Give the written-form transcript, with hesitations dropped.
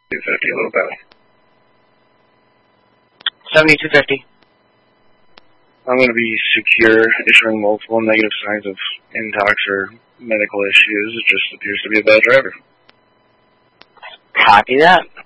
250, a little belly. 7250. I'm going to be secure, issuing multiple negative signs of intox or medical issues. It just appears to be a bad driver. Copy that.